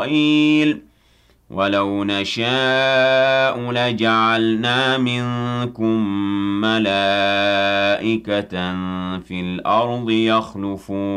إسرائيل وَلَوْ نَشَاءُ لَجَعَلْنَا مِنكُم مَّلَائِكَةً فِي الْأَرْضِ يَخْلُفُونَ